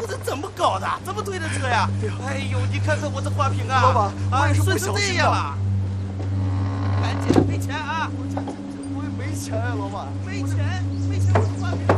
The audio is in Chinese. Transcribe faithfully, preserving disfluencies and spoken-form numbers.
我这怎么搞的？怎么推的车呀？哎呦，你看看我这花瓶啊！ 老板，我也是不损成小心这样了。赶紧，没钱啊！ 我这这我也没钱呀，老板。 没钱，没钱，我这花瓶。